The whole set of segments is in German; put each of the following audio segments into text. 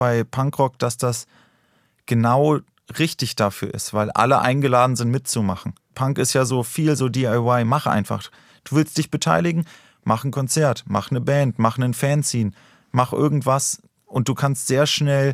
bei Punkrock, dass das genau richtig dafür ist, weil alle eingeladen sind mitzumachen. Punk ist ja so viel so DIY, mach einfach. Du willst dich beteiligen, mach ein Konzert, mach eine Band, mach einen Fanzine, mach irgendwas und du kannst sehr schnell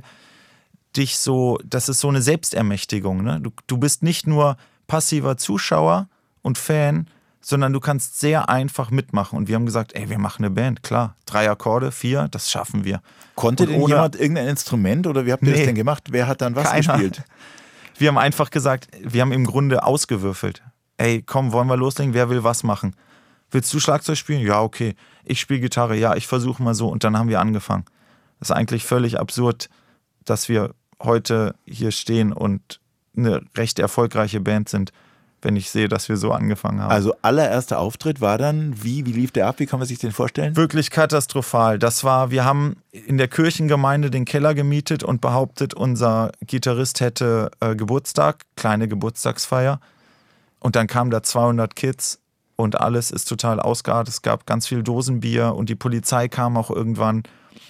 dich so, das ist so eine Selbstermächtigung. Ne? Du bist nicht nur passiver Zuschauer und Fan, sondern du kannst sehr einfach mitmachen. Und wir haben gesagt, ey, wir machen eine Band, klar. 3 Akkorde, 4, das schaffen wir. Konnte denn jemand irgendein Instrument oder wie habt ihr das denn gemacht? Wer hat dann was gespielt? Wir haben einfach gesagt, wir haben im Grunde ausgewürfelt. Ey, komm, wollen wir loslegen? Wer will was machen? Willst du Schlagzeug spielen? Ja, okay. Ich spiele Gitarre, ja, ich versuche mal so. Und dann haben wir angefangen. Das ist eigentlich völlig absurd, dass wir heute hier stehen und eine recht erfolgreiche Band sind, wenn ich sehe, dass wir so angefangen haben. Also allererster Auftritt war dann, wie lief der ab? Wie kann man sich den vorstellen? Wirklich katastrophal. Wir haben in der Kirchengemeinde den Keller gemietet und behauptet, unser Gitarrist hätte Geburtstag, kleine Geburtstagsfeier. Und dann kamen da 200 Kids und alles ist total ausgeartet. Es gab ganz viel Dosenbier und die Polizei kam auch irgendwann.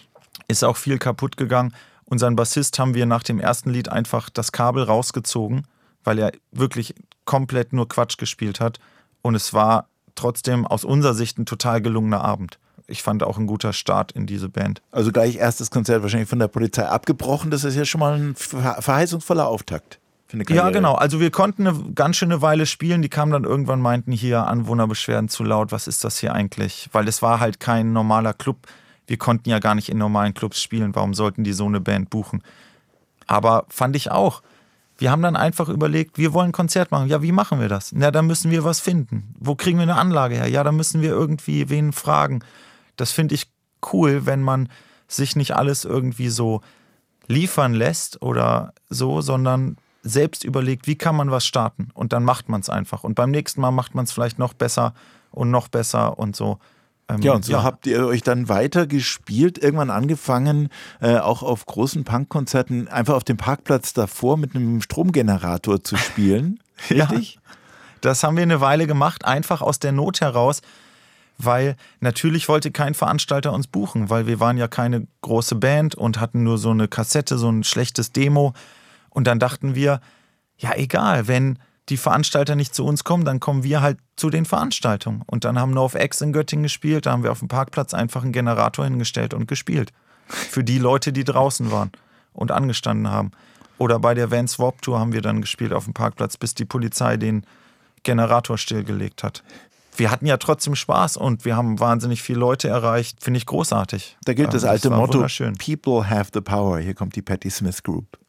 Ist auch viel kaputt gegangen. Unseren Bassist haben wir nach dem ersten Lied einfach das Kabel rausgezogen, weil er wirklich komplett nur Quatsch gespielt hat. Und es war trotzdem aus unserer Sicht ein total gelungener Abend. Ich fand auch ein guter Start in diese Band. Also gleich erstes Konzert wahrscheinlich von der Polizei abgebrochen. Das ist ja schon mal ein verheißungsvoller Auftakt für eine Karriere. Ja, genau. Also wir konnten eine ganz schöne Weile spielen. Die kamen dann irgendwann, meinten hier, Anwohnerbeschwerden zu laut. Was ist das hier eigentlich? Weil es war halt kein normaler Club. Wir konnten ja gar nicht in normalen Clubs spielen. Warum sollten die so eine Band buchen? Aber fand ich auch. Wir haben dann einfach überlegt, wir wollen ein Konzert machen. Ja, wie machen wir das? Na, da müssen wir was finden. Wo kriegen wir eine Anlage her? Ja, da müssen wir irgendwie wen fragen. Das finde ich cool, wenn man sich nicht alles irgendwie so liefern lässt oder so, sondern selbst überlegt, wie kann man was starten? Und dann macht man es einfach. Und beim nächsten Mal macht man es vielleicht noch besser und so. Ja, und so habt ihr euch dann weiter gespielt, irgendwann angefangen, auch auf großen Punkkonzerten einfach auf dem Parkplatz davor mit einem Stromgenerator zu spielen. Richtig? Ja, das haben wir eine Weile gemacht, einfach aus der Not heraus, weil natürlich wollte kein Veranstalter uns buchen, weil wir waren ja keine große Band und hatten nur so eine Kassette, so ein schlechtes Demo. Und dann dachten wir, ja egal, wenn die Veranstalter nicht zu uns kommen, dann kommen wir halt zu den Veranstaltungen. Und dann haben NoFX in Göttingen gespielt, da haben wir auf dem Parkplatz einfach einen Generator hingestellt und gespielt. Für die Leute, die draußen waren und angestanden haben. Oder bei der Vans Warped Tour haben wir dann gespielt auf dem Parkplatz, bis die Polizei den Generator stillgelegt hat. Wir hatten ja trotzdem Spaß und wir haben wahnsinnig viele Leute erreicht. Finde ich großartig. Da gilt das alte Motto, People have the power. Hier kommt die Patti Smith Group.